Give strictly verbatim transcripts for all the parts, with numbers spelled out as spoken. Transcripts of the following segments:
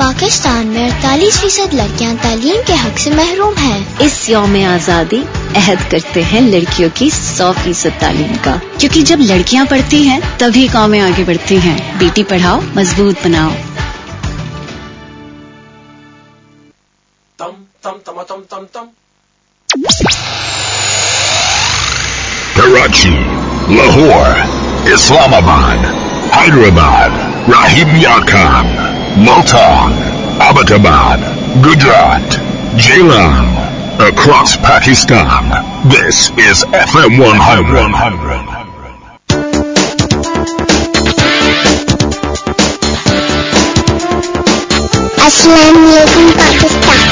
پاکستان میں اڑتالیس فیصد لڑکیاں تعلیم کے حق سے محروم ہیں. اس یوم آزادی عہد کرتے ہیں لڑکیوں کی سو فیصد تعلیم کا، کیونکہ جب لڑکیاں پڑھتی ہیں تبھی قومیں آگے بڑھتی ہیں. بیٹی پڑھاؤ مضبوط بناؤ. Karachi, Lahore, Islamabad, Hyderabad, Rahim Yar Khan, Multan, Abbottabad, Gujarat, Jailan, across Pakistan. This is F M one hundred. السلام علیکم پاکستان.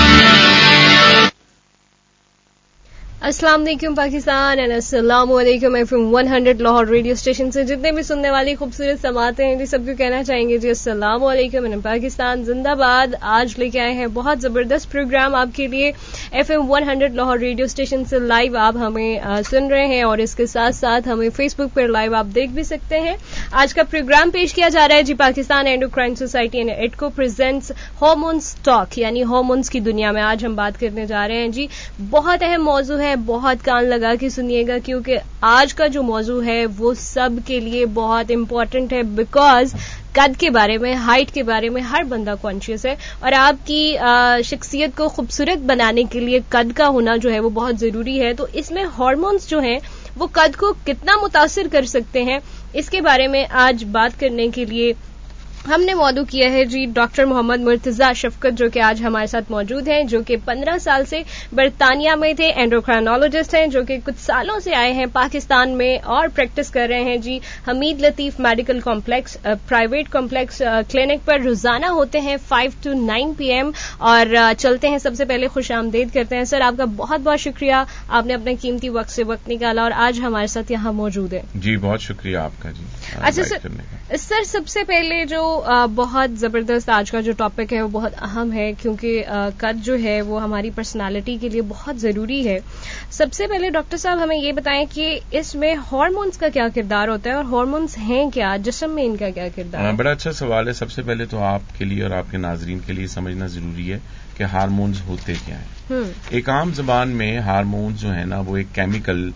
السلام علیکم پاکستان اینڈ السلام علیکم F M one hundred Lahore radio station سے جتنے بھی سننے والی خوبصورت سماعتیں ہیں جی سب کو کہنا چاہیں گے جی السلام علیکم اینڈ پاکستان زندہ باد. آج لے کے آئے ہیں بہت زبردست پروگرام آپ کے لیے. F M one hundred Lahore radio station سے لائیو آپ ہمیں سن رہے ہیں اور اس کے ساتھ ساتھ ہمیں فیس بک پر لائیو آپ دیکھ بھی سکتے ہیں. آج کا پروگرام پیش کیا جا رہا ہے جی Pakistan endocrine society and ایڈکو presents hormones talk, یعنی ہارمونز کی دنیا میں آج ہم بات کرنے جا رہے ہیں جی. بہت اہم موضوع ہے، بہت کان لگا کے سنیے گا کیونکہ آج کا جو موضوع ہے وہ سب کے لیے بہت امپورٹنٹ ہے. بیکاز قد کے بارے میں، ہائٹ کے بارے میں ہر بندہ کانشیس ہے اور آپ کی شخصیت کو خوبصورت بنانے کے لیے قد کا ہونا جو ہے وہ بہت ضروری ہے. تو اس میں ہارمونز جو ہیں وہ قد کو کتنا متاثر کر سکتے ہیں، اس کے بارے میں آج بات کرنے کے لیے ہم نے موضوع کیا ہے جی ڈاکٹر محمد مرتضی شفقت، جو کہ آج ہمارے ساتھ موجود ہیں، جو کہ پندرہ سال سے برطانیہ میں تھے، اینڈوکرائنالوجسٹ ہیں، جو کہ کچھ سالوں سے آئے ہیں پاکستان میں اور پریکٹس کر رہے ہیں جی حمید لطیف medical complex private complex clinic پر. روزانہ ہوتے ہیں five to nine P M اور چلتے ہیں. سب سے پہلے خوش آمدید کرتے ہیں سر، آپ کا بہت بہت شکریہ، آپ نے اپنے قیمتی وقت سے وقت نکالا اور آج ہمارے ساتھ یہاں موجود ہیں. جی بہت شکریہ آپ کا. جی اچھا سر سر سب سے پہلے جو بہت زبردست آج کا جو ٹاپک ہے وہ بہت اہم ہے کیونکہ قد جو ہے وہ ہماری پرسنالٹی کے لیے بہت ضروری ہے. سب سے پہلے ڈاکٹر صاحب ہمیں یہ بتائیں کہ اس میں ہارمونز کا کیا کردار ہوتا ہے اور ہارمونز ہیں کیا، جسم میں ان کا کیا کردار ہے؟ بڑا اچھا سوال ہے. سب سے پہلے تو آپ کے لیے اور آپ کے ناظرین کے لیے سمجھنا ضروری ہے کہ ہارمونز ہوتے کیا ہیں. ایک عام زبان میں ہارمونز جو ہے نا وہ ایک کیمیکل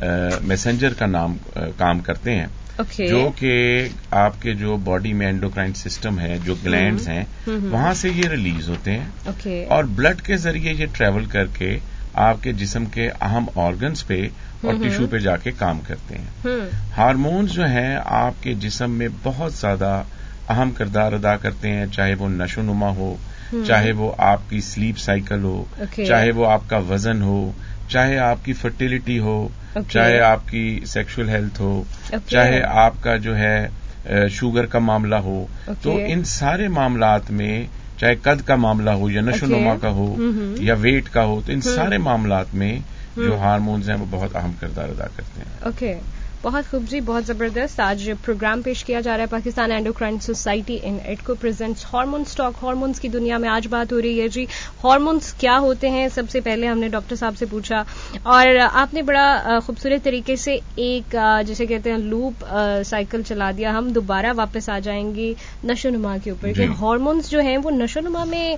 میسنجر کا نام کام کرتے ہیں Okay. جو کہ آپ کے جو باڈی میں اینڈوکرائن سسٹم ہے، جو گلینڈز ہیں وہاں سے یہ ریلیز ہوتے ہیں okay. اور بلڈ کے ذریعے یہ ٹریول کر کے آپ کے جسم کے اہم آرگنز پہ اور ٹیشو پہ جا کے کام کرتے ہیں. ہارمونز جو ہیں آپ کے جسم میں بہت زیادہ اہم کردار ادا کرتے ہیں، چاہے وہ نشو نما ہو، چاہے وہ آپ کی سلیپ سائیکل ہو okay. چاہے وہ آپ کا وزن ہو، چاہے آپ کی فرٹیلٹی ہو okay. چاہے آپ کی سیکشل ہیلتھ ہو okay. چاہے آپ کا جو ہے شوگر کا معاملہ ہو okay. تو ان سارے معاملات میں چاہے قد کا معاملہ ہو یا نشو نما کا ہو mm-hmm. یا ویٹ کا ہو، تو ان mm-hmm. سارے معاملات میں mm-hmm. جو ہارمونز ہیں وہ بہت اہم کردار ادا کرتے ہیں. Okay okay. بہت خوب جی، بہت زبردست. آج پروگرام پیش کیا جا رہا ہے Pakistan endocrine society in ایڈکو presents hormones talk. Hormones کی دنیا میں آج بات ہو رہی ہے جی. ہارمونز کیا ہوتے ہیں سب سے پہلے ہم نے ڈاکٹر صاحب سے پوچھا اور آپ نے بڑا خوبصورت طریقے سے ایک جسے کہتے ہیں لوپ سائیکل چلا دیا. ہم دوبارہ واپس آ جائیں گے نشو نما کے اوپر کہ ہارمونز جو ہیں وہ نشو نما میں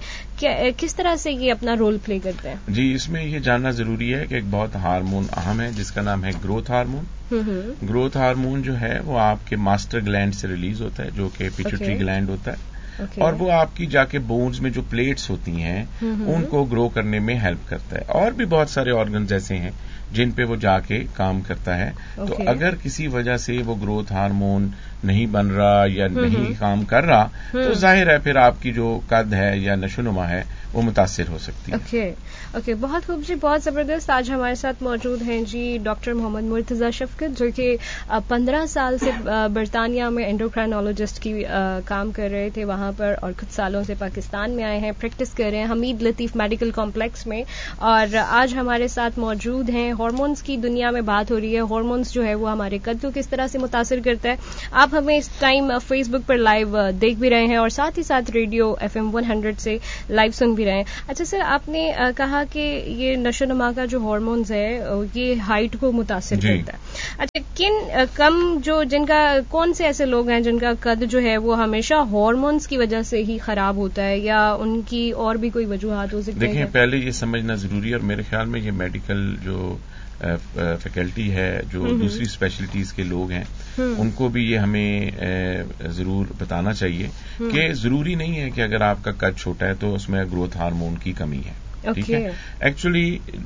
کس طرح سے یہ اپنا رول پلے کرتے ہیں. جی اس میں یہ جاننا ضروری ہے کہ ایک بہت ہارمون اہم ہے جس کا نام ہے گروتھ ہارمون. گروتھ ہارمون جو ہے وہ آپ کے ماسٹر گلینڈ سے ریلیز ہوتا ہے جو کہ پیچوٹری گلینڈ ہوتا ہے okay. اور وہ آپ کی جا کے بونز میں جو پلیٹس ہوتی ہیں ان کو گرو کرنے میں ہیلپ کرتا ہے. اور بھی بہت سارے آرگنز ایسے ہیں جن پہ وہ جا کے کام کرتا ہے okay. تو اگر کسی وجہ سے وہ گروتھ ہارمون نہیں بن رہا یا نہیں کام کر رہا تو ظاہر ہے پھر آپ کی جو قد ہے یا نشو نما ہے وہ متاثر ہو سکتی ہے. اوکے اوکے بہت خوب جی، بہت زبردست. آج ہمارے ساتھ موجود ہیں جی ڈاکٹر محمد مرتضی شفقت، جو کہ پندرہ سال سے برطانیہ میں اینڈوکرائنالوجسٹ کی کام کر رہے تھے وہاں پر اور کچھ سالوں سے پاکستان میں آئے ہیں، پریکٹس کر رہے ہیں حمید لطیف میڈیکل کمپلیکس میں اور آج ہمارے ساتھ موجود ہیں. ہارمونز کی دنیا میں بات ہو رہی ہے. ہارمونز جو ہے وہ ہمارے قد کو کس طرح سے متاثر کرتا ہے. آپ ہمیں اس ٹائم فیس بک پر لائیو دیکھ بھی رہے ہیں اور ساتھ ہی ساتھ radio F M one hundred سے لائیو سن بھی رہے ہیں. اچھا سر, آپ نے کہا کہ یہ نشو نما کا جو ہارمونز ہے یہ ہائٹ کو متاثر کرتا ہے. اچھا, کن کم جو جن کا کون سے ایسے لوگ ہیں جن کا قد جو ہے وہ ہمیشہ ہارمونز کی وجہ سے ہی خراب ہوتا ہے, یا ان کی اور بھی کوئی وجوہات ہو سکتی ہے؟ دیکھیں, پہلے یہ سمجھنا ضروری ہے, اور میرے خیال میں یہ میڈیکل جو فیکلٹی ہے, جو دوسری اسپیشلٹیز کے لوگ ہیں, ان کو بھی یہ ہمیں ضرور بتانا چاہیے کہ ضروری نہیں ہے کہ اگر آپ کا قد چھوٹا ہے تو اس میں گروتھ ہارمون کی کمی ہے. ٹھیک ہے, ایکچولی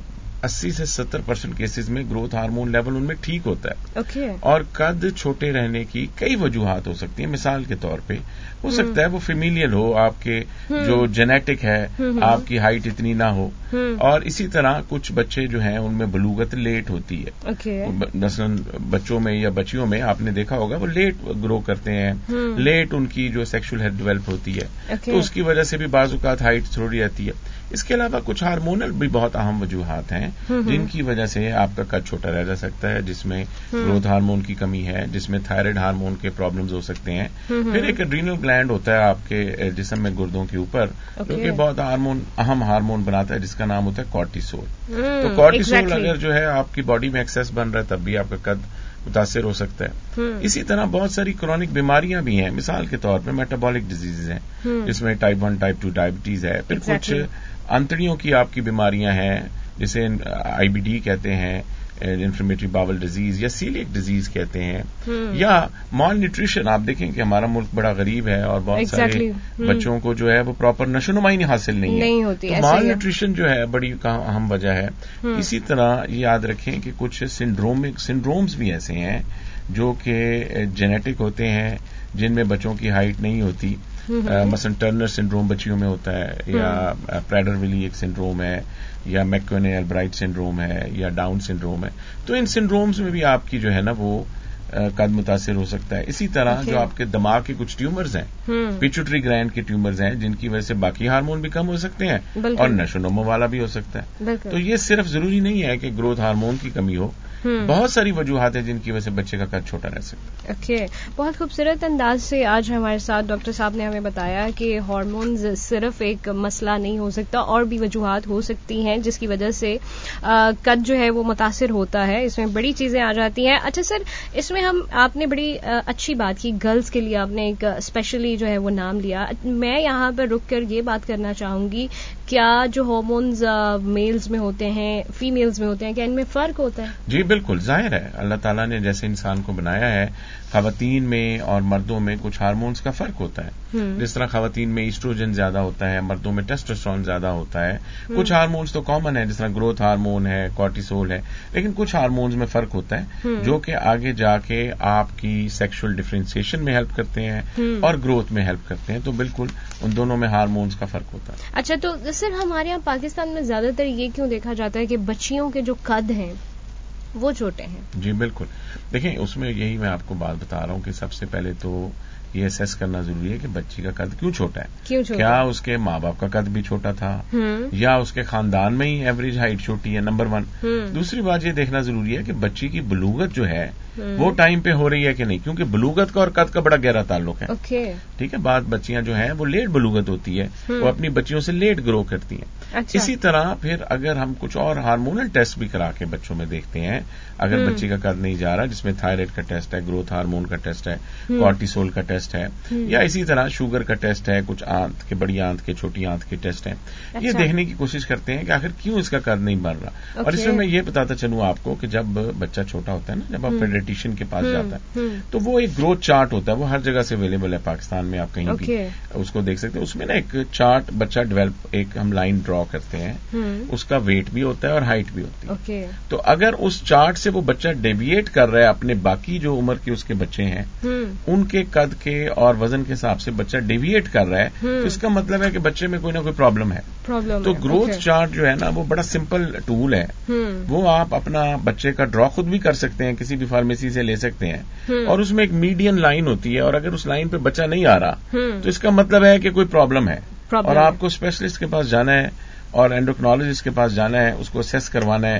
اسی سے ستر پرسینٹ کیسز میں گروتھ ہارمون لیول ان میں ٹھیک ہوتا ہے. okay. اور قد چھوٹے رہنے کی کئی وجوہات ہو سکتی ہیں. مثال کے طور پہ ہو سکتا ہے وہ فیمیلیل ہو, آپ کے جو جینیٹک ہے آپ کی ہائٹ اتنی نہ ہو, اور اسی طرح کچھ بچے جو ہیں ان میں بلوغت لیٹ ہوتی ہے. okay. مثلاً بچوں میں یا بچیوں میں آپ نے دیکھا ہوگا وہ لیٹ گرو کرتے ہیں, لیٹ ان کی جو سیکشل ہیلتھ ڈیولپ ہوتی ہے, okay. تو اس کی وجہ سے بھی بعض اوقات ہائٹ تھوڑی رہتی ہے. اس کے علاوہ کچھ ہارمونل بھی بہت اہم وجوہات ہیں جن کی وجہ سے آپ کا قد چھوٹا رہ جا سکتا ہے, جس میں گروتھ ہارمون کی کمی ہے, جس میں تھائرائیڈ ہارمون کے پرابلمز ہو سکتے ہیں. پھر ایک ایڈرینل گلینڈ ہوتا ہے آپ کے جسم میں گردوں کے اوپر, جو کہ بہت ہارمون اہم ہارمون بناتا ہے, جس کا نام ہوتا ہے کارٹیسول. تو کارٹیسول اگر جو ہے آپ کی باڈی میں ایکسیس بن رہا ہے تب بھی آپ کا قد متاثر ہو سکتا ہے. اسی طرح بہت ساری کرونک بیماریاں بھی ہیں. مثال کے طور پہ میٹابولک ڈیزیز ہیں, جس میں type one type two diabetes ہے. پھر کچھ انتڑیوں کی آپ کی بیماریاں ہیں جسے آئی بی ڈی کہتے ہیں, انفلیمیٹری باول ڈیزیز, یا سیلیک ڈیزیز کہتے ہیں, یا مال نیوٹریشن. آپ دیکھیں کہ ہمارا ملک بڑا غریب ہے اور بہت سارے بچوں کو جو ہے وہ پراپر نشو نمائی حاصل نہیں ہے, تو مال نیوٹریشن جو ہے بڑی اہم وجہ ہے. اسی طرح یہ یاد رکھیں کہ کچھ سنڈرومک سنڈرومز بھی ایسے ہیں جو کہ جینیٹک ہوتے ہیں, جن میں بچوں کی ہائٹ نہیں ہوتی. مثلا ٹرنر سنڈروم بچیوں میں ہوتا ہے, یا پریڈر ولی ایک سنڈروم ہے, یا میکونے البرائٹ سنڈروم ہے, یا ڈاؤن سنڈروم ہے. تو ان سنڈرومز میں بھی آپ کی جو ہے نا وہ قد متاثر ہو سکتا ہے. اسی طرح جو آپ کے دماغ کے کچھ ٹیومرز ہیں, پیچوٹری گلینڈ کے ٹیومرز ہیں, جن کی وجہ سے باقی ہارمون بھی کم ہو سکتے ہیں, اور نشو نما والا بھی ہو سکتا ہے. تو یہ صرف ضروری نہیں ہے کہ گروتھ ہارمون کی کمی ہو, بہت ساری وجوہات ہیں جن کی وجہ سے بچے کا قد چھوٹا رہ سکتا ہے. اوکے, بہت خوبصورت انداز سے آج ہمارے ساتھ ڈاکٹر صاحب نے ہمیں بتایا کہ ہارمونز صرف ایک مسئلہ نہیں ہو سکتا, اور بھی وجوہات ہو سکتی ہیں جس کی وجہ سے قد جو ہے وہ متاثر ہوتا ہے. اس میں بڑی چیزیں آ جاتی ہیں. اچھا سر, اس میں ہم آپ نے بڑی اچھی بات کی, گرلز کے لیے آپ نے ایک اسپیشلی جو ہے وہ نام لیا. میں یہاں پر رک کر یہ بات کرنا چاہوں گی, کیا جو ہارمونز میلز میں ہوتے ہیں فیمیلز میں ہوتے ہیں, کیا ان میں فرق ہوتا ہے؟ جی بالکل, ظاہر ہے اللہ تعالیٰ نے جیسے انسان کو بنایا ہے, خواتین میں اور مردوں میں کچھ ہارمونز کا فرق ہوتا ہے. جس طرح خواتین میں ایسٹروجن زیادہ ہوتا ہے, مردوں میں ٹیسٹوسٹرون زیادہ ہوتا ہے. کچھ ہارمونز تو کامن ہے, جس طرح گروتھ ہارمون ہے, کارٹیسول ہے, لیکن کچھ ہارمونز میں فرق ہوتا ہے جو کہ آگے جا کے آپ کی سیکشل ڈفرینسیشن میں ہیلپ کرتے ہیں اور گروتھ میں ہیلپ کرتے ہیں. تو بالکل ان دونوں میں ہارمونز کا فرق ہوتا ہے. اچھا, تو سر ہمارے یہاں پاکستان میں زیادہ تر یہ کیوں دیکھا جاتا ہے کہ بچیوں کے جو قد ہیں وہ چھوٹے ہیں؟ جی بالکل, دیکھیں اس میں یہی میں آپ کو بات بتا رہا ہوں کہ سب سے پہلے تو یہ اسیس کرنا ضروری ہے کہ بچی کا قد کیوں چھوٹا ہے. کیوں چھوٹا؟ کیا اس کے ماں باپ کا قد بھی چھوٹا تھا, یا اس کے خاندان میں ہی ایوریج ہائٹ چھوٹی ہے, نمبر ون. دوسری بات یہ دیکھنا ضروری ہے کہ بچی کی بلوغت جو ہے وہ ٹائم پہ ہو رہی ہے کہ نہیں, کیونکہ بلوغت کا اور قد کا بڑا گہرا تعلق ہے. ٹھیک ہے, بعض بچیاں جو ہیں وہ لیٹ بلوغت ہوتی ہے, وہ اپنی بچیوں سے لیٹ گرو کرتی ہیں. اچھا. اسی طرح پھر اگر ہم کچھ اور ہارمونل ٹیسٹ بھی کرا کے بچوں میں دیکھتے ہیں, اگر بچی کا قد نہیں جا رہا, جس میں تھائرائیڈ کا ٹیسٹ ہے, گروتھ ہارمون کا ٹیسٹ ہے, کارٹیسول کا ٹیسٹ ہے, یا اسی طرح شوگر کا ٹیسٹ ہے, کچھ آنت کے, بڑی آنت کے, چھوٹی آنت کے ٹیسٹ ہیں, یہ دیکھنے کی کوشش کرتے ہیں کہ آخر کیوں اس کا قد نہیں بڑھ رہا. اور اس میں میں یہ بتاتا چلوں آپ کو کہ جب بچہ چھوٹا ہوتا ہے نا, جب آپ پیڈیٹیشین کے پاس جاتا ہے تو وہ ایک گروتھ چارٹ ہوتا ہے, وہ ہر جگہ سے اویلیبل ہے پاکستان میں, آپ کہیں بھی اس کو دیکھ سکتے ہیں. اس میں نا ایک چارٹ بچہ ڈیولپ, ایک ہم لائن ڈرا کرتے ہیں, اس کا ویٹ بھی ہوتا ہے اور ہائٹ بھی ہوتی ہے. تو اگر اس چارٹ سے وہ بچہ ڈیویٹ کر رہا ہے اپنے باقی جو عمر کے اس کے بچے ہیں ان کے قد کے اور وزن کے حساب سے بچہ ڈیویٹ کر رہا ہے, تو اس کا مطلب ہے کہ بچے میں کوئی نہ کوئی پرابلم ہے. تو گروتھ چارٹ جو ہے نا وہ بڑا سمپل ٹول ہے, وہ آپ اپنا بچے کا ڈرا خود بھی کر سکتے ہیں, کسی بھی فارمیسی سے لے سکتے ہیں, اور اس میں ایک میڈین لائن ہوتی ہے, اور اگر اس لائن پہ بچہ نہیں آ رہا تو اس کا مطلب ہے کہ کوئی پرابلم ہے, اور آپ کو اسپیشلسٹ کے پاس جانا ہے اور اینڈوکرینالوجسٹ کے پاس جانا ہے, اس کو اسیس کروانا ہے,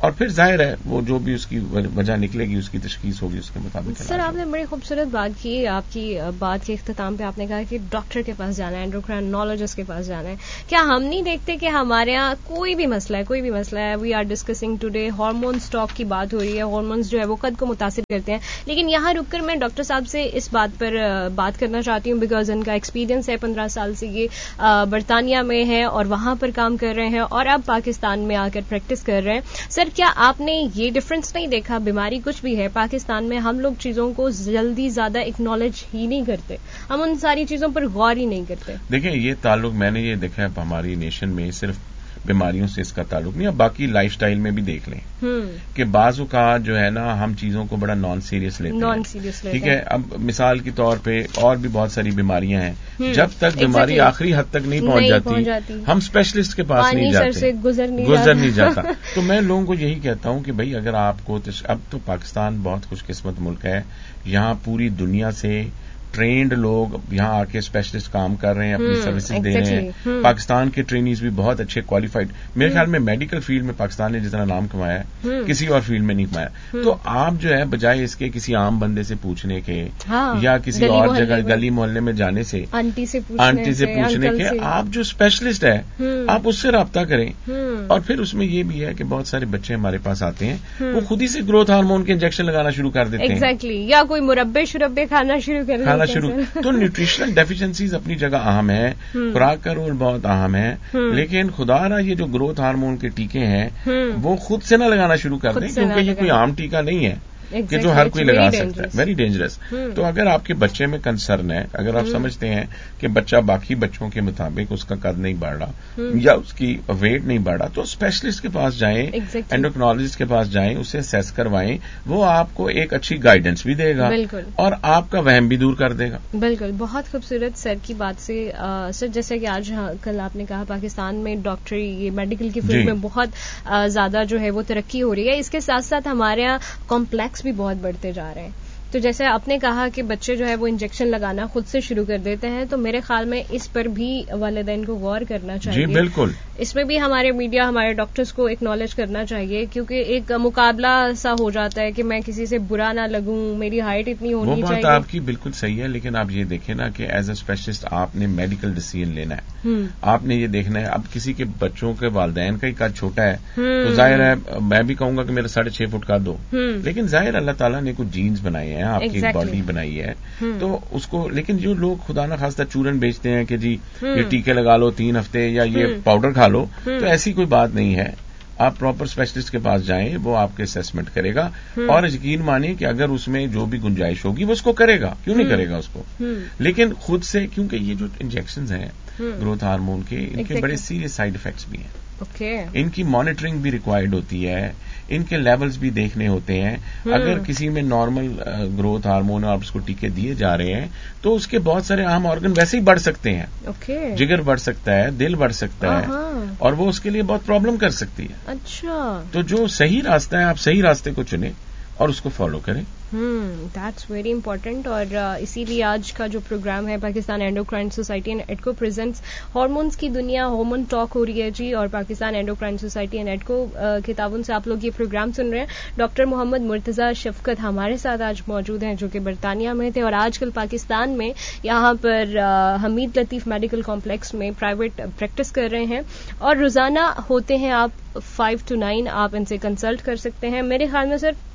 اور پھر ظاہر ہے وہ جو بھی اس کی وجہ نکلے گی اس کی تشخیص ہوگی اس کے مطابق. سر آپ نے بڑی خوبصورت بات کی. آپ کی بات کے اختتام پہ آپ نے کہا کہ ڈاکٹر کے پاس جانا ہے, اینڈوکرائنالوجسٹ کے پاس جانا ہے. کیا ہم نہیں دیکھتے کہ ہمارے یہاں کوئی بھی مسئلہ ہے کوئی بھی مسئلہ ہے we are discussing today, hormone stock کی بات ہو رہی ہے, ہارمونس جو ہے وہ قد کو متاثر کرتے ہیں, لیکن یہاں رک کر میں ڈاکٹر صاحب سے اس بات پر بات کرنا چاہتی ہوں بیکاز ان کا ایکسپیرینس ہے, پندرہ سال سے یہ برطانیہ میں ہے اور وہاں پر کام کر رہے ہیں اور اب پاکستان میں آ کر پریکٹس کر رہے ہیں. سر کیا آپ نے یہ ڈفرنس نہیں دیکھا, بیماری کچھ بھی ہے پاکستان میں ہم لوگ چیزوں کو جلدی زیادہ اکنالج ہی نہیں کرتے, ہم ان ساری چیزوں پر غور ہی نہیں کرتے. دیکھیں یہ تعلق میں نے یہ دیکھا ہے ہماری نیشن میں صرف بیماریوں سے اس کا تعلق نہیں, اب باقی لائف سٹائل میں بھی دیکھ لیں کہ بعض اوقات جو ہے نا ہم چیزوں کو بڑا نان سیریس لیتے ہیں, نان سیریس لیتے ٹھیک ہے. اب مثال کے طور پہ اور بھی بہت ساری بیماریاں ہیں, جب تک بیماری آخری حد تک نہیں پہنچ جاتی ہم اسپیشلسٹ کے پاس نہیں جاتے, گزر نہیں جاتا. تو میں لوگوں کو یہی کہتا ہوں کہ بھائی اگر آپ کو, اب تو پاکستان بہت خوش قسمت ملک ہے, یہاں پوری دنیا سے ٹرینڈ لوگ یہاں آ کے اسپیشلسٹ کام کر رہے ہیں, اپنی سروسز دے رہے ہیں. پاکستان کے ٹرینیز بھی بہت اچھے کوالیفائڈ, میرے خیال میں میڈیکل فیلڈ میں پاکستان نے جتنا نام کمایا ہے کسی اور فیلڈ میں نہیں کمایا. تو آپ جو ہے بجائے اس کے کسی عام بندے سے پوچھنے کے یا کسی اور جگہ گلی محلے میں جانے سے, آنٹی سے پوچھنے کے, آپ جو اسپیشلسٹ ہے آپ اس سے رابطہ کریں. اور پھر اس میں یہ بھی ہے کہ بہت سارے بچے ہمارے پاس آتے ہیں وہ خود ہی سے گروتھ ہارمون کے انجیکشن لگانا شروع کر دیتے ہیں, ایگزیکٹلی, یا کوئی مربے شربے کھانا شروع کر شروع. تو نیوٹریشنل ڈیفیشنسیز اپنی جگہ اہم ہے, خوراک کا رول بہت اہم ہے, لیکن خدا نہ یہ جو گروتھ ہارمون کے ٹیکے ہیں وہ خود سے نہ لگانا شروع کر دیں, کیونکہ یہ کوئی عام ٹیکہ نہیں ہے کہ جو ہر کوئی لگا سکتا ہے, ویری ڈینجرس. تو اگر آپ کے بچے میں کنسرن ہے, اگر آپ سمجھتے ہیں کہ بچہ باقی بچوں کے مطابق اس کا قد نہیں بڑھ رہا یا اس کی ویٹ نہیں بڑھ رہا, تو اسپیشلسٹ کے پاس جائیں, اینڈوکرائنالوجسٹ کے پاس جائیں, اسے اسیس کروائیں, وہ آپ کو ایک اچھی گائیڈنس بھی دے گا اور آپ کا وہم بھی دور کر دے گا. بالکل, بہت خوبصورت سر کی بات سے. سر جیسے کہ آج کل آپ نے کہا پاکستان میں ڈاکٹری یہ میڈیکل کی فیلڈ میں بہت زیادہ جو ہے وہ ترقی ہو رہی ہے, اس کے ساتھ ساتھ ہمارے یہاں کمپلیکس بھی بہت بڑھتے جا رہے ہیں. تو جیسے آپ نے کہا کہ بچے جو ہے وہ انجیکشن لگانا خود سے شروع کر دیتے ہیں, تو میرے خیال میں اس پر بھی والدین کو غور کرنا چاہیے. جی بالکل, اس میں بھی ہمارے میڈیا ہمارے ڈاکٹرز کو ایکنالج کرنا چاہیے, کیونکہ ایک مقابلہ سا ہو جاتا ہے کہ میں کسی سے برا نہ لگوں, میری ہائٹ اتنی ہونی چاہیے. وہ بات آپ کی بالکل صحیح ہے, لیکن آپ یہ دیکھیں نا کہ ایز اے اسپیشلسٹ آپ نے میڈیکل ڈیسیژن لینا ہے, آپ نے یہ دیکھنا ہے. اب کسی کے بچوں کے والدین کا ہی قد چھوٹا ہے تو ظاہر ہے میں بھی کہوں گا کہ میرا ساڑھے چھ فٹ قد ہو, لیکن ظاہر اللہ تعالیٰ نے کچھ جینز بنائے ہیں, آپ کی باڈی بنائی ہے, تو اس کو. لیکن جو لوگ خدا نہ خواستہ چورن بیچتے ہیں کہ جی یہ ٹیکے لگا لو تین ہفتے یا یہ پاؤڈر کھا لو, تو ایسی کوئی بات نہیں ہے. آپ پراپر اسپیشلسٹ کے پاس جائیں, وہ آپ کے اسیسمنٹ کرے گا اور یقین مانیں کہ اگر اس میں جو بھی گنجائش ہوگی وہ اس کو کرے گا, کیوں نہیں کرے گا اس کو. لیکن خود سے, کیونکہ یہ جو انجیکشنز ہیں گروتھ ہارمون کے, ان کے بڑے سیریس سائڈ افیکٹس بھی ہیں, ان کی مانیٹرنگ بھی ریکوائرڈ ہوتی ہے, ان کے لیولز بھی دیکھنے ہوتے ہیں. اگر کسی میں نارمل گروتھ ہارمون اور اس کو ٹیکے دیے جا رہے ہیں تو اس کے بہت سارے اہم آرگن ویسے ہی بڑھ سکتے ہیں, جگر بڑھ سکتا ہے, دل بڑھ سکتا ہے, اور وہ اس کے لیے بہت پرابلم کر سکتی ہے. اچھا, تو جو صحیح راستہ ہے آپ صحیح راستے کو چنیں اور اس کو فالو کریں. ہم دیٹس ویری امپورٹنٹ. اور اسی لیے آج کا جو پروگرام ہے Pakistan endocrine society and ایڈکو presents hormones کی دنیا, ہارمون ٹاک ہو رہی ہے جی, اور پاکستان اینڈوکرائن سوسائٹی اینڈ ایڈکو کے تعاون سے آپ لوگ یہ پروگرام سن رہے ہیں. ڈاکٹر محمد مرتضی شفقت ہمارے ساتھ آج موجود ہیں جو کہ برطانیہ میں تھے اور آج کل پاکستان میں یہاں پر حمید لطیف میڈیکل کمپلیکس میں پرائیویٹ پریکٹس کر رہے ہیں, اور روزانہ ہوتے ہیں آپ فائیو ٹو نائن, آپ ان سے کنسلٹ کر سکتے ہیں. میرے خیال میں سر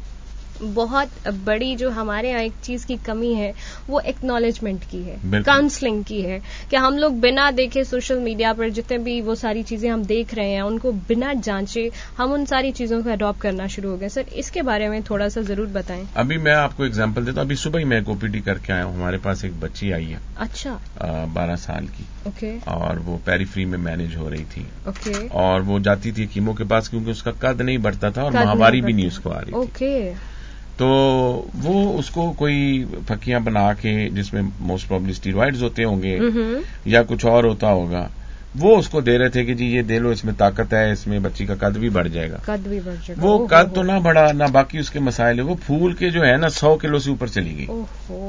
بہت بڑی جو ہمارے یہاں ایک چیز کی کمی ہے وہ ایکنالجمنٹ کی ہے, کاؤنسلنگ کی ہے, کہ ہم لوگ بنا دیکھے سوشل میڈیا پر جتنے بھی وہ ساری چیزیں ہم دیکھ رہے ہیں ان کو بنا جانچے ہم ان ساری چیزوں کو اڈاپٹ کرنا شروع ہو گئے. سر اس کے بارے میں تھوڑا سا ضرور بتائیں. ابھی میں آپ کو ایگزامپل دیتا ہوں. ابھی صبح ہی میں او پی ڈی کر کے آیا ہوں, ہمارے پاس ایک بچی آئی ہے, اچھا بارہ سال کی, اوکے, اور وہ پیری فری میں مینج ہو رھی تھی, اوکے, اور وہ جاتی تھی کیمو کے پاس کیونکہ اس کا قد نہیں بڑھتا تھا اور ماہواری بھی نہیں اس کو آ رہی تھی. اوکے, تو وہ اس کو کوئی پھکیاں بنا کے جس میں موسٹ پروبلی اسٹیرائڈز ہوتے ہوں گے یا کچھ اور ہوتا ہوگا, وہ اس کو دے رہے تھے کہ جی یہ دے لو, اس میں طاقت ہے, اس میں بچی کا قد بھی بڑھ جائے گا. قد بھی بڑھ جائے گا. وہ قد تو نہ بڑھا نہ باقی اس کے مسائل ہے, وہ پھول کے جو ہے نا سو کلو سے اوپر چلی گئی.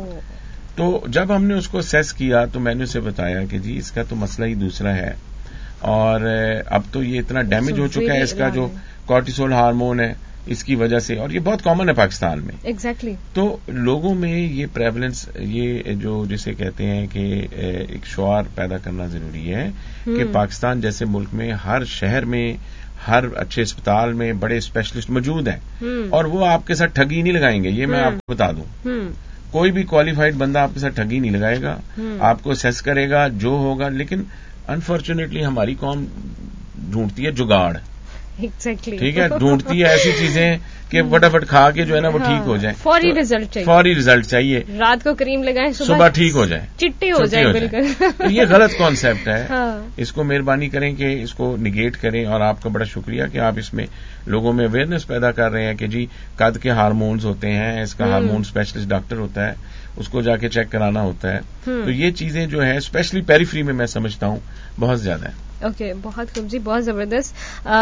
تو جب ہم نے اس کو اسیس کیا تو میں نے اسے بتایا کہ جی اس کا تو مسئلہ ہی دوسرا ہے, اور اب تو یہ اتنا ڈیمیج ہو چکا ہے, اس کا جو کورٹیسول ہارمون ہے اس کی وجہ سے, اور یہ بہت کامن ہے پاکستان میں. Exactly exactly. تو لوگوں میں یہ پریولنس, یہ جو جسے کہتے ہیں کہ ایک شعار پیدا کرنا ضروری ہے کہ پاکستان جیسے ملک میں ہر شہر میں ہر اچھے اسپتال میں بڑے اسپیشلسٹ موجود ہیں, اور وہ آپ کے ساتھ ٹھگی نہیں لگائیں گے. یہ میں آپ کو بتا دوں, کوئی بھی کوالیفائڈ بندہ آپ کے ساتھ ٹھگی نہیں لگائے گا, آپ کو اسیس کرے گا جو ہوگا. لیکن انفارچونیٹلی ہماری قوم ڈھونڈتی ہے جگاڑ. ایگزیکٹلی ٹھیک ہے, ڈھونڈتی ہے ایسی چیزیں کہ فٹافٹ کھا کے جو ہے نا وہ ٹھیک ہو جائیں. فوری ریزلٹ چاہیے, فوری ریزلٹ چاہیے. رات کو کریم لگائیں, صبح ٹھیک ہو جائے, چٹی ہو جائے بالکل. یہ غلط کانسیپٹ ہے. اس کو مہربانی کریں کہ اس کو نگیٹ کریں. اور آپ کا بڑا شکریہ کہ آپ اس میں لوگوں میں اویئرنیس پیدا کر رہے ہیں کہ جی قد کے ہارمونز ہوتے ہیں, اس کا ہارمون اسپیشلسٹ ڈاکٹر ہوتا ہے, اس کو جا کے چیک کرانا ہوتا ہے. تو یہ چیزیں جو ہے اسپیشلی پیریفری میں میں سمجھتا ہوں بہت زیادہ ہے. اوکے okay, بہت خوب جی, بہت زبردست.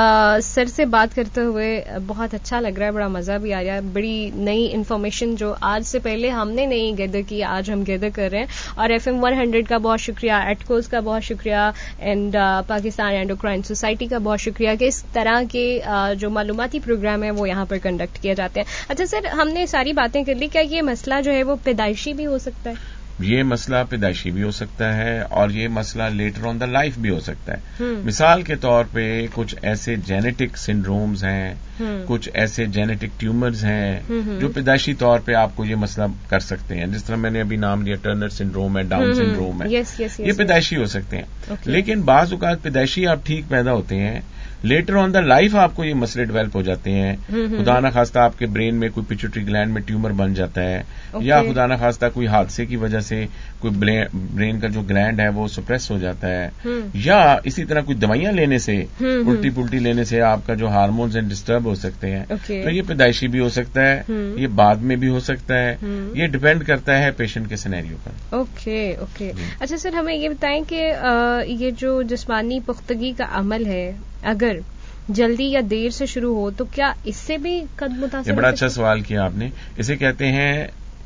سر سے بات کرتے ہوئے بہت اچھا لگ رہا ہے, بڑا مزہ بھی آ رہا ہے. بڑی نئی انفارمیشن جو آج سے پہلے ہم نے نہیں گیدر کی, آج ہم گیدر کر رہے ہیں. اور ایف ایم ون ہنڈریڈ کا بہت شکریہ, ایٹکوز کا بہت شکریہ, اینڈ پاکستان اینڈوکرائن سوسائٹی کا بہت شکریہ کہ اس طرح کے جو معلوماتی پروگرام ہیں وہ یہاں پر کنڈکٹ کیے جاتے ہیں. اچھا سر, ہم نے ساری باتیں کر لی, کیا یہ مسئلہ جو ہے وہ پیدائشی بھی ہو سکتا ہے؟ یہ مسئلہ پیدائشی بھی ہو سکتا ہے, اور یہ مسئلہ لیٹر آن دا لائف بھی ہو سکتا ہے. مثال کے طور پہ کچھ ایسے جینیٹک سنڈرومز ہیں, کچھ ایسے جینیٹک ٹیومرز ہیں جو پیدائشی طور پہ آپ کو یہ مسئلہ کر سکتے ہیں. جس طرح میں نے ابھی نام لیا ٹرنر سنڈروم ہے, ڈاؤن سنڈروم ہے, یہ پیدائشی ہو سکتے ہیں. لیکن بعض اوقات پیدائشی آپ ٹھیک پیدا ہوتے ہیں, لیٹر آن دا لائف آپ کو یہ مسئلے ڈیولپ ہو جاتے ہیں. خدا نخواستہ آپ کے برین میں کوئی پیچوٹری گلینڈ میں ٹیومر بن جاتا ہے, یا خدا نخواستہ کوئی حادثے کی وجہ سے کوئی برین کا جو گلینڈ ہے وہ سپریس ہو جاتا ہے, یا اسی طرح کوئی دوائیاں لینے سے, الٹی پلٹی لینے سے آپ کا جو ہارمونز ہیں ڈسٹرب ہو سکتے ہیں. تو یہ پیدائشی بھی ہو سکتا ہے, یہ بعد میں بھی ہو سکتا ہے, یہ ڈپینڈ کرتا ہے پیشنٹ کے سینیریو پر. اوکے اوکے اچھا سر, ہمیں یہ بتائیں کہ یہ جو جسمانی پختگی کا عمل ہے اگر جلدی یا دیر سے شروع ہو تو کیا اس سے بھی قد متاثر؟ یہ بڑا اچھا سوال کیا آپ نے. اسے کہتے ہیں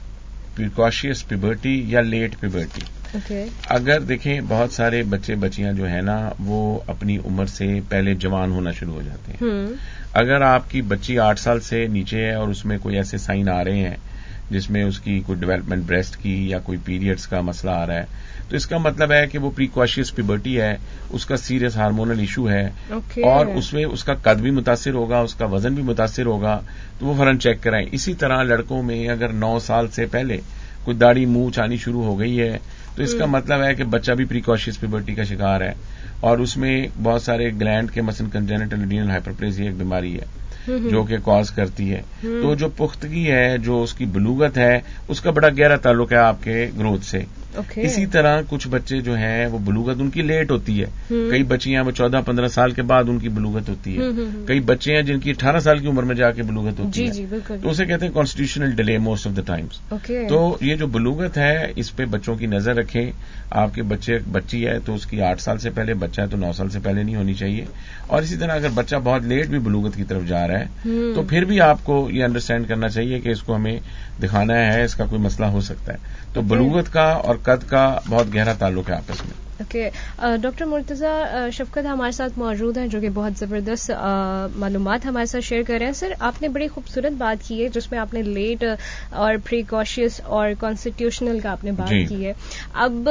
پریکاشیس پیبرٹی یا لیٹ پیبرٹی. okay. اگر دیکھیں بہت سارے بچے بچیاں جو ہے نا وہ اپنی عمر سے پہلے جوان ہونا شروع ہو جاتے ہیں. hmm. اگر آپ کی بچی آٹھ سال سے نیچے ہے اور اس میں کوئی ایسے سائن آ رہے ہیں جس میں اس کی کوئی ڈیولپمنٹ بریسٹ کی یا کوئی پیریڈز کا مسئلہ آ رہا ہے, تو اس کا مطلب ہے کہ وہ پریکاشیس پیبرٹی ہے, اس کا سیریس ہارمونل ایشو ہے. okay. اور اس میں اس کا قد بھی متاثر ہوگا, اس کا وزن بھی متاثر ہوگا, تو وہ فوراً چیک کرائیں. اسی طرح لڑکوں میں اگر نو سال سے پہلے کوئی داڑھی منہ آنی شروع ہو گئی ہے تو اس کا مطلب ہے کہ بچہ بھی پریکاشیس پیبرٹی کا شکار ہے, اور اس میں بہت سارے گلینڈ کے مثلا کنجینیٹل اڈینل ہائپرپلیزیا ایک بیماری ہے جو کہ کاز کرتی ہے. تو جو پختگی ہے, جو اس کی بلوغت ہے, اس کا بڑا گہرا تعلق ہے آپ کے گروتھ سے. okay. اسی طرح کچھ بچے جو ہیں وہ بلوغت ان کی لیٹ ہوتی ہے. کئی بچیاں وہ چودہ پندرہ سال کے بعد ان کی بلوغت ہوتی ہے. کئی بچے ہیں جن کی اٹھارہ سال کی عمر میں جا کے بلوغت ہوتی جی, ہے. جی, بالکل. تو اسے کہتے ہیں constitutional delay most of the times. تو یہ جو بلوغت ہے اس پہ بچوں کی نظر رکھیں. آپ کے بچے بچی ہے تو اس کی آٹھ سال سے پہلے, بچہ ہے تو نو سال سے پہلے نہیں ہونی چاہیے. اور اسی طرح اگر بچہ بہت لیٹ بھی بلوغت کی طرف جا رہا ہے تو پھر بھی آپ کو یہ انڈرسٹینڈ کرنا چاہیے کہ اس کو ہمیں دکھانا ہے, اس کا کوئی مسئلہ ہو سکتا ہے. تو بلوغت کا اور قد کا بہت گہرا تعلق ہے آپس میں. اوکے ڈاکٹر مرتضیٰ شفقت ہمارے ساتھ موجود ہیں جو کہ بہت زبردست معلومات ہمارے ساتھ شیئر کر رہے ہیں. سر آپ نے بڑی خوبصورت بات کی ہے جس میں آپ نے لیٹ اور پریکاشیس اور کانسٹیٹیوشنل کا آپ نے بات جی. کی ہے. اب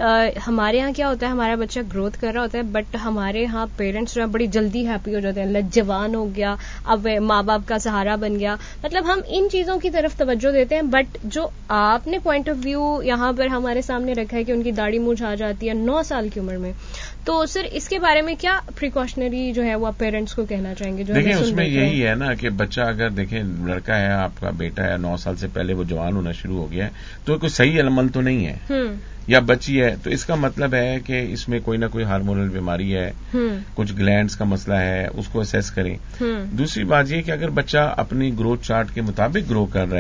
ہمارے ہاں کیا ہوتا ہے, ہمارا بچہ گروتھ کر رہا ہوتا ہے بٹ ہمارے ہاں پیرنٹس جو ہے بڑی جلدی ہیپی ہو جاتے ہیں, لجوان ہو گیا, اب ماں باپ کا سہارا بن گیا. مطلب ہم ان چیزوں کی طرف توجہ دیتے ہیں, بٹ جو آپ نے پوائنٹ آف ویو یہاں پر ہمارے سامنے رکھا ہے کہ ان کی داڑھی منہ آ جاتی ہے نو سال کی عمر میں, تو سر اس کے بارے میں کیا پریکاشنری جو ہے وہ آپ پیرنٹس کو کہنا چاہیں گے؟ جو دیکھیں اس میں یہی ہے نا کہ بچہ اگر دیکھیں لڑکا ہے آپ کا بیٹا ہے, نو سال سے پہلے وہ جوان ہونا شروع ہو گیا ہے تو کوئی صحیح عمل تو نہیں ہے, یا بچی ہے تو اس کا مطلب ہے کہ اس میں کوئی نہ کوئی ہارمونل بیماری ہے, کچھ گلینڈز کا مسئلہ ہے, اس کو اسیس کریں. دوسری بات یہ کہ اگر بچہ اپنی گروتھ چارٹ کے مطابق گرو کر رہا ہے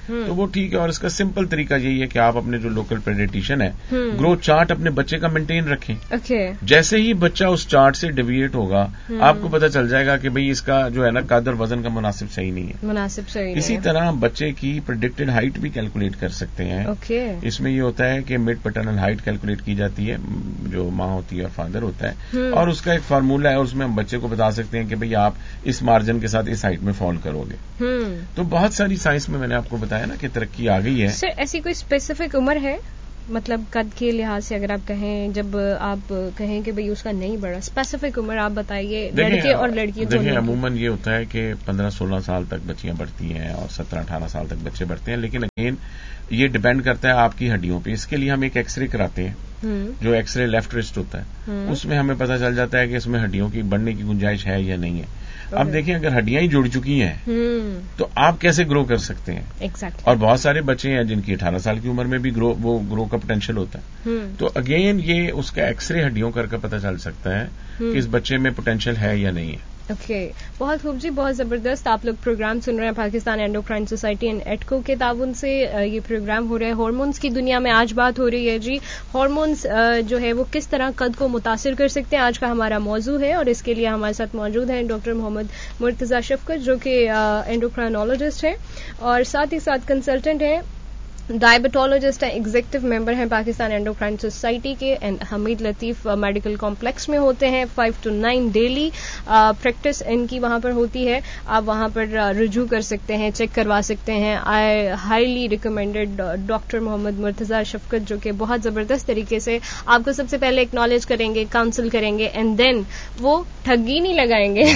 تو وہ ٹھیک ہے. اور اس کا سمپل طریقہ یہی ہے کہ آپ اپنے جو لوکل پیڈیٹیشین ہے گروتھ چارٹ اپنے بچے کا مینٹین رکھیں. جیسے ہی بچہ اس چارٹ سے ڈیویٹ ہوگا آپ کو پتا چل جائے گا کہ بھئی اس کا جو ہے نا قد اور وزن کا مناسب صحیح نہیں ہے. مناسب صحیح. اسی طرح بچے کی پریڈکٹڈ ہائٹ بھی کیلکولیٹ کر سکتے ہیں. اس میں یہ ہوتا ہے کہ مڈ پیٹرنل ہائٹ کیلکولیٹ کی جاتی ہے, جو ماں ہوتی ہے اور فادر ہوتا ہے, اور اس کا ایک فارمولہ ہے, اور اس میں ہم بچے کو بتا سکتے ہیں کہ بھئی آپ اس مارجن کے ساتھ اس ہائٹ میں فال کرو گے. تو بہت ساری سائنس میں میں نے آپ کو بتایا نا کہ ترقی آ گئی ہے. سر ایسی کوئی اسپیسیفک عمر ہے, مطلب قد کے لحاظ سے اگر آپ کہیں, جب آپ کہیں کہ بھئی اس کا نہیں بڑھا, اسپیسیفک عمر آپ بتائیے لڑکے اور لڑکی. دیکھیں عموماً یہ ہوتا ہے کہ پندرہ سولہ سال تک بچیاں بڑھتی ہیں اور سترہ اٹھارہ سال تک بچے بڑھتے ہیں, لیکن اگین یہ ڈپینڈ کرتا ہے آپ کی ہڈیوں پہ. اس کے لیے ہم ایک ایکس رے کراتے ہیں, جو ایکس رے لیفٹ ریسٹ ہوتا ہے, اس میں ہمیں پتہ چل جاتا ہے کہ اس میں ہڈیوں کی بڑھنے کی گنجائش ہے یا نہیں ہے. اب دیکھیں اگر ہڈیاں ہی جڑ چکی ہیں تو آپ کیسے گرو کر سکتے ہیں. exactly. اور بہت سارے بچے ہیں جن کی اٹھارہ سال کی عمر میں بھی گرو وہ گرو کا پوٹینشیل ہوتا ہے. تو اگین یہ اس کا ایکس رے ہڈیوں کر کے پتہ چل سکتا ہے کہ اس بچے میں پوٹینشیل ہے یا نہیں ہے. Okay okay. بہت خوب جی, بہت زبردست. آپ لوگ پروگرام سن رہے ہیں پاکستان اینڈوکرائن سوسائٹی اینڈ ایٹکو کے تعاون سے. یہ پروگرام ہو رہا ہے ہارمونز کی دنیا میں. آج بات ہو رہی ہے جی ہارمونز جو ہے وہ کس طرح قد کو متاثر کر سکتے ہیں, آج کا ہمارا موضوع ہے. اور اس کے لیے ہمارے ساتھ موجود ہیں ڈاکٹر محمد مرتضی شفقت, جو کہ اینڈوکرائنالوجسٹ ہیں اور ساتھ ہی ساتھ کنسلٹنٹ ہیں, ڈائبٹالوجسٹ ہیں, ایگزیکٹو ممبر ہیں پاکستان اینڈوکرائن سوسائٹی کے. حمید لطیف میڈیکل کمپلیکس میں ہوتے ہیں. Five to nine daily practice in کی وہاں پر ہوتی ہے. آپ وہاں پر رجوع کر سکتے ہیں, چیک کروا سکتے ہیں. آئی ہائیلی ریکمینڈیڈ ڈاکٹر محمد مرتضی شفقت, جو کہ بہت زبردست طریقے سے آپ کو سب سے پہلے اکنالج کریں گے, کاؤنسل کریں گے, اینڈ دین وہ ٹھگی نہیں لگائیں گے.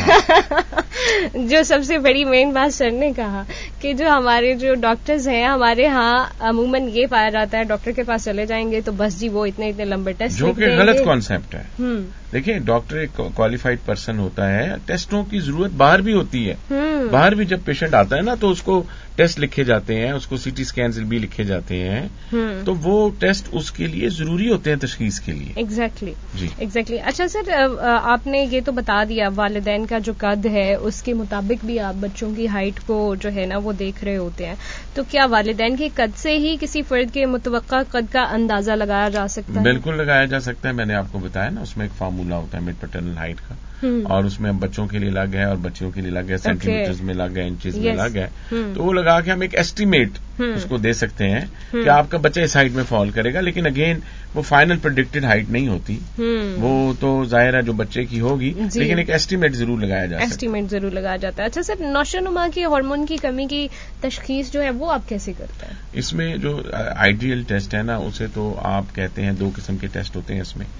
جو سب سے بڑی مین بات سر نے کہا کہ جو ہمارے جو ڈاکٹرز ہیں ہمارے ہاں عموماً یہ پایا جاتا ہے ڈاکٹر کے پاس چلے جائیں گے تو بس جی وہ اتنے اتنے لمبے ٹیسٹ, جو کہ غلط کانسیپٹ ہے. دیکھیں ڈاکٹر ایک کوالیفائڈ پرسن ہوتا ہے, ٹیسٹوں کی ضرورت باہر بھی ہوتی ہے. باہر بھی جب پیشنٹ آتا ہے نا تو اس کو ٹیسٹ لکھے جاتے ہیں, اس کو سی ٹی اسکینز بھی لکھے جاتے ہیں, تو وہ ٹیسٹ اس کے لیے ضروری ہوتے ہیں تشخیص کے لیے. ایگزیکٹلی جی ایگزیکٹلی. اچھا سر, آپ نے یہ تو بتا دیا والدین کا جو قد ہے اس کے مطابق بھی آپ بچوں کی ہائٹ کو جو ہے نا وہ دیکھ رہے ہوتے ہیں, تو کیا والدین کے قد سے ہی کسی فرد کے متوقع قد کا اندازہ لگایا جا سکتا ہے؟ بالکل لگایا جا سکتا ہے. میں نے آپ کو بتایا نا اس میں ایک فارمولا ہوتا ہے مڈ پیٹرنل ہائٹ کا, اور اس میں بچوں کے لیے الگ ہے اور بچیوں کے لیے الگ ہے, سینٹی میٹرز میں الگ ہے, انچز میں الگ ہے. تو وہ لگا کے ہم ایک ایسٹیمیٹ اس کو دے سکتے ہیں کہ آپ کا بچہ اس ہائٹ میں فال کرے گا, لیکن اگین وہ فائنل پریڈکٹڈ ہائٹ نہیں ہوتی, وہ تو ظاہر ہے جو بچے کی ہوگی, لیکن ایک ایسٹیمیٹ ضرور لگایا جاتا ہے. ایسٹیمیٹ ضرور لگایا جاتا ہے. اچھا سر, نوشو نما کی ہارمون کی کمی کی تشخیص جو ہے وہ آپ کیسے کرتے ہیں؟ اس میں جو آئیڈیل ٹیسٹ ہے نا اسے تو آپ کہتے ہیں دو قسم کے ٹیسٹ ہوتے ہیں اس میں,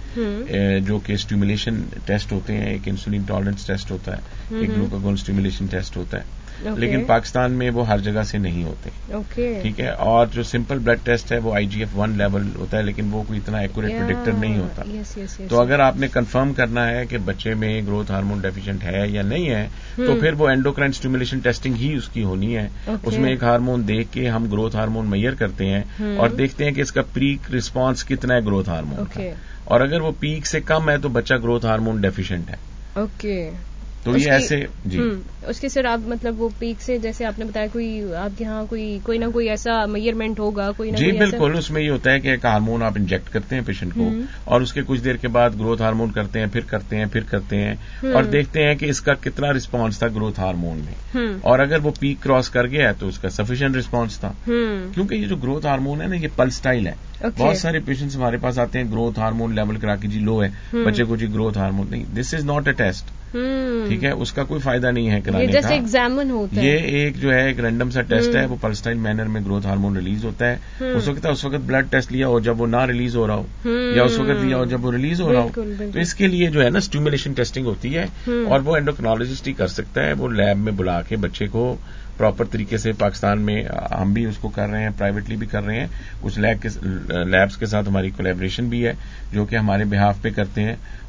جو کہ اسٹیمولیشن ٹیسٹ ہوتے ہیں. ایک انسولین ٹالرنس ٹیسٹ ہوتا ہے, ایک گلوکاگون اسٹیمولیشن ٹیسٹ ہوتا ہے. Okay. لیکن پاکستان میں وہ ہر جگہ سے نہیں ہوتے. okay. ٹھیک ہے. اور جو سمپل بلڈ ٹیسٹ ہے وہ آئی جی ایف ون لیول ہوتا ہے, لیکن وہ کوئی اتنا ایکوریٹ yeah. پریڈکٹر نہیں ہوتا. yes, yes, yes. تو اگر آپ نے کنفرم کرنا ہے کہ بچے میں گروتھ ہارمون ڈیفیشینٹ ہے یا نہیں ہے, hmm. تو پھر وہ اینڈوکرائن اسٹیمولیشن ٹیسٹنگ ہی اس کی ہونی ہے. okay. اس میں ایک ہارمون دیکھ کے ہم گروتھ ہارمون میئر کرتے ہیں, hmm. اور دیکھتے ہیں کہ اس کا پیک رسپانس کتنا ہے گروتھ ہارمون کا, اور اگر وہ پیک سے کم ہے تو بچہ گروتھ ہارمون ڈیفیشینٹ ہے. Okay okay. تو یہ ایسے جی اس کے سر آپ مطلب وہ پیک سے جیسے آپ نے بتایا کوئی آپ کے ہاں کوئی کوئی نہ کوئی ایسا میئرمنٹ ہوگا کوئی نہ جی کوئی بالکل. اس میں یہ ہوتا ہے کہ ایک ہارمون آپ انجیکٹ کرتے ہیں پیشنٹ کو, اور اس کے کچھ دیر کے بعد گروتھ ہارمون کرتے ہیں, پھر کرتے ہیں, پھر کرتے ہیں, اور دیکھتے ہیں کہ اس کا کتنا رسپانس تھا گروتھ ہارمون میں, اور اگر وہ پیک کراس کر گیا تو اس کا سفیشینٹ رسپانس تھا. کیونکہ یہ جو گروتھ ہارمون ہے نا یہ پلس اسٹائل ہے. بہت سارے پیشنٹس ہمارے پاس آتے ہیں گروتھ ہارمون لیول کرا کے جی لو ہے, بچے کو جی گروتھ ہارمون نہیں. دس از ناٹ اے ٹیسٹ. ٹھیک ہے, اس کا کوئی فائدہ نہیں ہے کرانے کا. ایگزامن ہوتا ہے, یہ ایک جو ہے ایک رینڈم سا ٹیسٹ ہے, وہ پلسٹائل مینر میں گروتھ ہارمون ریلیز ہوتا ہے. اس وقت اس وقت بلڈ ٹیسٹ لیا ہو جب وہ نہ ریلیز ہو رہا ہو, یا اس وقت لیا ہو جب وہ ریلیز ہو رہا ہو. تو اس کے لیے جو ہے نا اسٹیمولیشن ٹیسٹنگ ہوتی ہے, اور وہ اینڈوکرینالوجسٹ ہی کر سکتا ہے. وہ لیب میں بلا کے بچے کو پراپر طریقے سے, پاکستان میں ہم بھی اس کو کر رہے ہیں, پرائیویٹلی بھی کر رہے ہیں, کچھ لیب کے لیبس کے ساتھ ہماری کولیبریشن بھی ہے جو کہ ہمارے بہاف پہ کرتے ہیں,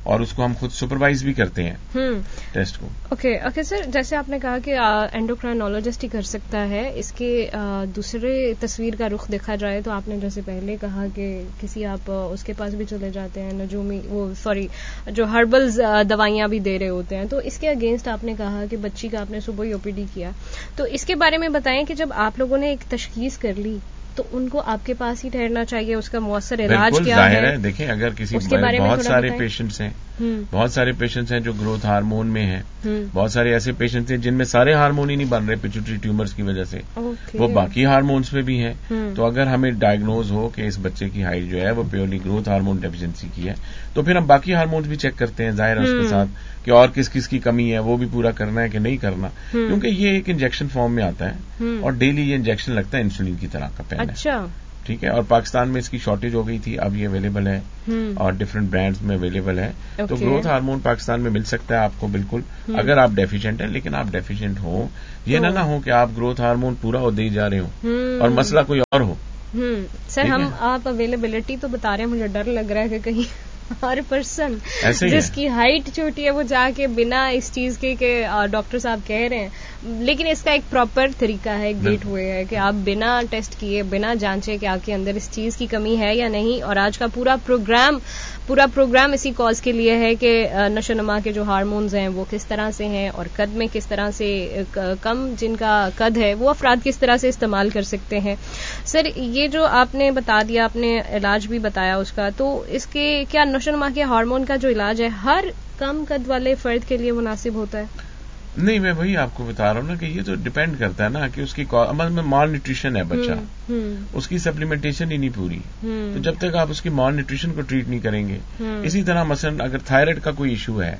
اور اس کو ہم خود سپروائز بھی کرتے ہیں ٹیسٹ کو. اوکے اوکے سر، جیسے آپ نے کہا کہ اینڈوکرائنالوجسٹ ہی کر سکتا ہے، اس کے دوسرے تصویر کا رخ دیکھا جائے تو آپ نے جیسے پہلے کہا کہ کسی آپ اس کے پاس بھی چلے جاتے ہیں، نجومی وہ سوری جو ہربلز دوائیاں بھی دے رہے ہوتے ہیں، تو اس کے اگینسٹ آپ نے کہا کہ بچی کا آپ نے صبح ہی او پی ڈی کیا، تو اس کے بارے میں بتائیں کہ جب آپ لوگوں نے ایک تشخیص کر لی تو ان کو آپ کے پاس ہی ٹھہرنا چاہیے، اس کا مؤثر علاج کیا ہے؟ ظاہر ہے، دیکھیں اگر کسی بہت سارے پیشنٹس ہیں بہت سارے پیشنٹس ہیں جو گروتھ ہارمون میں ہیں، بہت سارے ایسے پیشنٹس ہیں جن میں سارے ہارمون ہی نہیں بن رہے پیچوٹری ٹیومرز کی وجہ سے، وہ باقی ہارمونس میں بھی ہیں. تو اگر ہمیں ڈائگنوز ہو کہ اس بچے کی ہائٹ جو ہے وہ پیورلی گروتھ ہارمون ڈیفیشنسی کی ہے تو پھر ہم باقی ہارمونس بھی چیک کرتے ہیں، ظاہر ہے اس کے ساتھ کہ اور کس کس کی کمی ہے وہ بھی پورا کرنا ہے کہ نہیں کرنا، کیونکہ یہ ایک انجیکشن فارم میں آتا ہے اور ڈیلی یہ انجیکشن لگتا ہے انسولین کی طرح کا پہلے. اچھا ٹھیک ہے، اور پاکستان میں اس کی شارٹیج ہو گئی تھی، اب یہ اویلیبل ہے اور ڈفرینٹ برانڈز میں اویلیبل ہے. تو گروتھ ہارمون پاکستان میں مل سکتا ہے آپ کو بالکل، اگر آپ ڈیفیشینٹ ہیں. لیکن آپ ڈیفیشینٹ ہو یہ نہ نہ ہو کہ آپ گروتھ ہارمون پورا ہو دے جا رہے ہو اور مسئلہ کوئی اور ہو. سر ہم آپ اویلیبلٹی تو بتا رہے ہیں، مجھے ڈر لگ رہا ہے کہ کہیں ہر پرسن جس کی ہائٹ چھوٹی ہے وہ جا کے بنا اس چیز کے کہ ڈاکٹر صاحب کہہ رہے ہیں، لیکن اس کا ایک پراپر طریقہ ہے، گیٹ وے ہے کہ آپ بنا ٹیسٹ کیے بنا جانچے کہ آپ کے اندر اس چیز کی کمی ہے یا نہیں. اور آج کا پورا پروگرام پورا پروگرام اسی کاز کے لیے ہے کہ نشو و نما کے جو ہارمونز ہیں وہ کس طرح سے ہیں اور قد میں کس طرح سے کم جن کا قد ہے وہ افراد کس طرح سے استعمال کر سکتے ہیں. سر یہ جو آپ نے بتا دیا، آپ نے علاج بھی بتایا اس کا، تو اس کے کیا نشو و نما کے ہارمون کا جو علاج ہے ہر کم قد والے فرد کے لیے مناسب ہوتا ہے؟ نہیں، میں وہی آپ کو بتا رہا ہوں نا کہ یہ تو ڈپینڈ کرتا ہے نا کہ اس کی عمل میں مال نیوٹریشن ہے بچہ، اس کی سپلیمنٹیشن ہی نہیں پوری، تو جب تک آپ اس کی مال نیوٹریشن کو ٹریٹ نہیں کریں گے. اسی طرح مثلا اگر تھائرائڈ کا کوئی ایشو ہے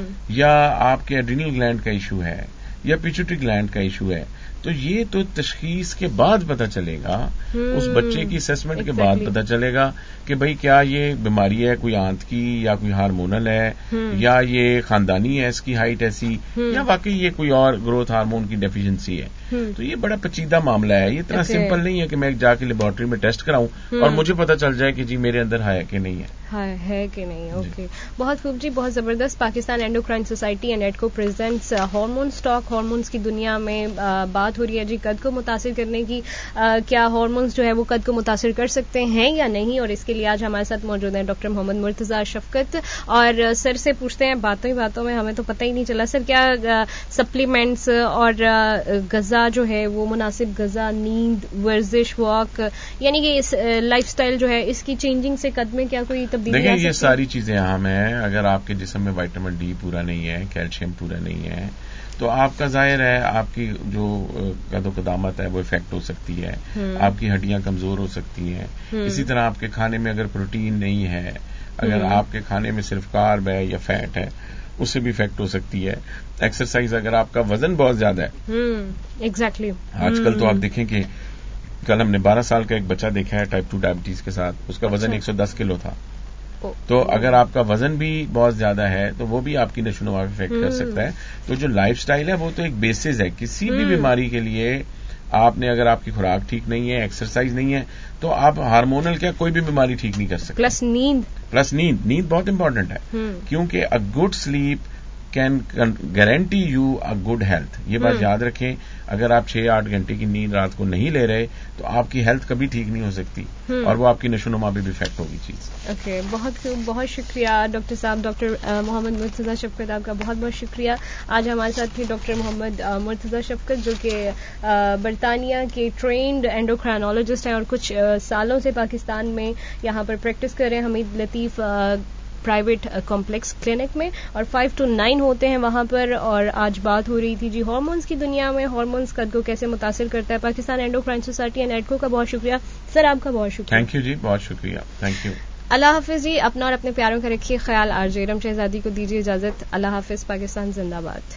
یا آپ کے ایڈرینل گلینڈ کا ایشو ہے یا پیچوٹری گلینڈ کا ایشو ہے تو یہ تو تشخیص کے بعد پتہ چلے گا، اس بچے کی اسسمنٹ کے بعد پتہ چلے گا کہ بھئی کیا یہ بیماری ہے کوئی آنت کی یا کوئی ہارمونل ہے یا یہ خاندانی ہے اس کی ہائٹ ایسی یا واقعی یہ کوئی اور گروتھ ہارمون کی ڈیفیشنسی ہے. تو یہ بڑا پیچیدہ معاملہ ہے، یہ اتنا سمپل نہیں ہے کہ میں جا کے لیبارٹری میں ٹیسٹ کراؤں اور مجھے پتہ چل جائے کہ جی میرے اندر ہے کہ نہیں ہے ہے کہ نہیں. اوکے، بہت خوب جی، بہت زبردست. Pakistan endocrine society and ایڈکو presents hormone stock, hormones کی دنیا میں بات ہو رہی ہے جی قد کو متاثر کرنے کی، کیا ہارمونس جو ہے وہ قد کو متاثر کر سکتے ہیں یا نہیں، اور اس کے لیے آج ہمارے ساتھ موجود ہیں ڈاکٹر محمد مرتضی شفقت. اور سر سے پوچھتے ہیں باتوں ہی باتوں میں، ہمیں تو پتہ ہی نہیں چلا سر، کیا سپلیمنٹس اور غذا جو ہے وہ مناسب غذا، نیند، ورزش، واک، یعنی کہ اس لائف سٹائل جو ہے اس کی چینجنگ سے قد میں کیا کوئی تبدیلی آ سکتی ہے؟ دیکھیں یہ ساری چیزیں اہم ہیں. اگر آپ کے جسم میں وائٹامن ڈی پورا نہیں ہے، کیلشیم پورا نہیں ہے تو آپ کا ظاہر ہے آپ کی جو قد و قدامت ہے وہ افیکٹ ہو سکتی ہے، آپ کی ہڈیاں کمزور ہو سکتی ہیں. اسی طرح آپ کے کھانے میں اگر پروٹین نہیں ہے، اگر آپ کے کھانے میں صرف کارب ہے یا فیٹ ہے اس سے بھی افیکٹ ہو سکتی ہے. ایکسرسائز، اگر آپ کا وزن بہت زیادہ ہے، ایگزیکٹلی آج کل تو آپ دیکھیں کہ کل ہم نے بارہ سال کا ایک بچہ دیکھا ہے ٹائپ ٹو ڈائبٹیز کے ساتھ، اس کا وزن ایک سو دس کلو تھا. تو اگر آپ کا وزن بھی بہت زیادہ ہے تو وہ بھی آپ کی نشو و نما پہ افیکٹ کر سکتا ہے. تو جو لائف سٹائل ہے وہ تو ایک بیسز ہے کسی بھی بیماری کے لیے. آپ نے اگر آپ کی خوراک ٹھیک نہیں ہے، ایکسرسائز نہیں ہے تو آپ ہارمونل کیا کوئی بھی بیماری ٹھیک نہیں کر سکتے. پلس نیند پلس نیند نیند بہت امپورٹنٹ ہے، کیونکہ a good sleep can guarantee you a good health. یہ بات یاد رکھیں، اگر آپ چھ آٹھ گھنٹے کی نیند رات کو نہیں لے رہے تو آپ کی ہیلتھ کبھی ٹھیک نہیں ہو سکتی اور وہ آپ کی نشو و نما پہ بھی افیکٹ ہوگی چیز. اوکے، بہت بہت شکریہ ڈاکٹر صاحب. ڈاکٹر محمد مرتضی شفقت آپ کا بہت بہت شکریہ. آج ہمارے ساتھ تھے ڈاکٹر محمد مرتضی شفقت جو کہ برطانیہ کے ٹرینڈ اینڈوکرائنالوجسٹ ہیں اور کچھ سالوں سے پاکستان میں یہاں پر پریکٹس کر رہے ہیں حمید لطیف پرائیویٹ کمپلیکس کلینک میں، اور فائیو ٹو نائن ہوتے ہیں وہاں پر. اور آج بات ہو رہی تھی جی ہارمونس کی دنیا میں ہارمونس قد کو کیسے متاثر کرتا ہے. پاکستان اینڈوکرائن سوسائٹی اینڈ ایڈکو کا بہت شکریہ سر، آپ کا بہت شکریہ. تھینک یو جی، بہت شکریہ، تھینک یو. اللہ حافظ جی. اپنا اور اپنے پیاروں کا رکھیے خیال. آر جے ارم شہزادی کو دیجیے اجازت. اللہ حافظ. پاکستان زندہ باد.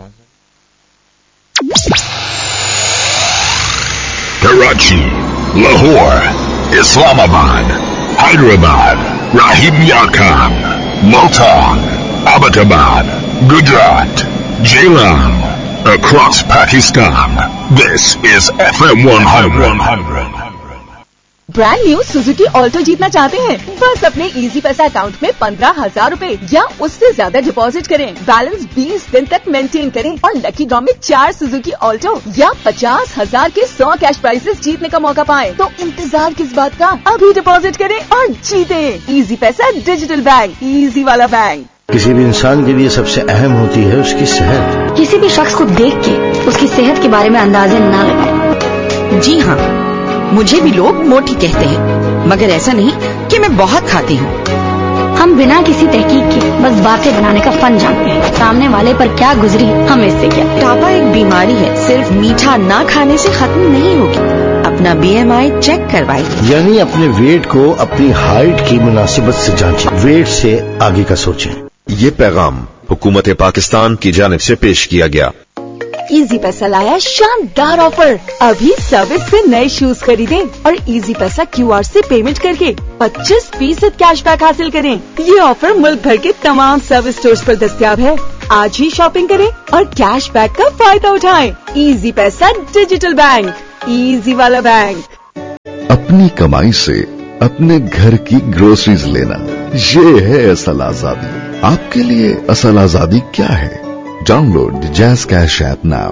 Karachi, Lahore, Islamabad, Hyderabad, Rahim Yakam, Multan, Abbottabad, Gujarat, Jailam, across Pakistan. This is F M one hundred. Brand new Suzuki Alto जीतना चाहते हैं? बस अपने इजी पैसा अकाउंट में पंद्रह हजार रूपए या उससे ज्यादा डिपॉजिट करें, बैलेंस बीस दिन तक मेंटेन करें और लकी ड्रॉ में चार सुजुकी ऑल्टो या पचास हजार के सौ कैश प्राइजेस जीतने का मौका पाएं। तो इंतजार किस बात का, अभी डिपॉजिट करें और जीते। इजी पैसा डिजिटल बैंक, इजी वाला बैंक। किसी भी इंसान के लिए सबसे अहम होती है उसकी सेहत। किसी भी शख्स को देख के उसकी सेहत के बारे में अंदाजे न लगाएं। जी हाँ, मुझे भी लोग मोटी कहते हैं, मगर ऐसा नहीं कि मैं बहुत खाती हूँ। हम बिना किसी तहकीक के बस बातें बनाने का फन जानते हैं। सामने वाले पर क्या गुजरी हमें इससे क्या। मोटापा एक बीमारी है, सिर्फ मीठा ना खाने से खत्म नहीं होगी। अपना बी एम आई चेक करवाइए, यानी अपने वेट को अपनी हाइट की मुनासिबत से जांचें, वेट से आगे का सोचें। ये पैगाम हुकूमत पाकिस्तान की जानिब से पेश किया गया। इजी पैसा लाया शानदार ऑफर। अभी सर्विस से नए शूज खरीदें और इजी पैसा क्यू आर से पेमेंट करके पच्चीस फीसद कैशबैक हासिल करें। ये ऑफर मुल्क भर के तमाम सर्विस स्टोर्स पर दस्तयाब है। आज ही शॉपिंग करें और कैशबैक का फायदा उठाएं। इजी पैसा डिजिटल बैंक, इजी वाला बैंक। अपनी कमाई से अपने घर की ग्रोसरीज लेना, ये है असल आजादी। आपके लिए असल आजादी क्या है? Download the jazz cash app now.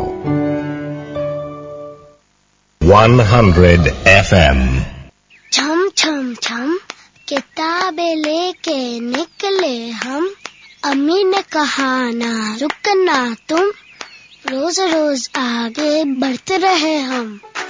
Hundred F M. छम छम छम किताबें लेके निकले हम, अम्मी ने कहा ना रुकना तुम, रोज रोज आगे बढ़ते रहे हम।